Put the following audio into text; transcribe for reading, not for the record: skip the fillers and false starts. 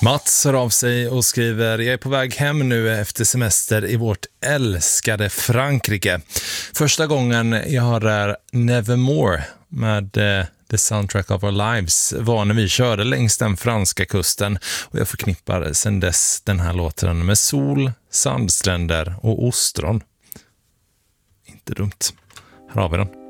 Mats hör av sig och skriver: jag är på väg hem nu efter semester i vårt älskade Frankrike. Första gången jag hör Nevermore med The Soundtrack of Our Lives var när vi körde längs den franska kusten, och jag förknippar sedan dess den här låten med sol, sandstränder och ostron. Inte dumt. Här har vi den.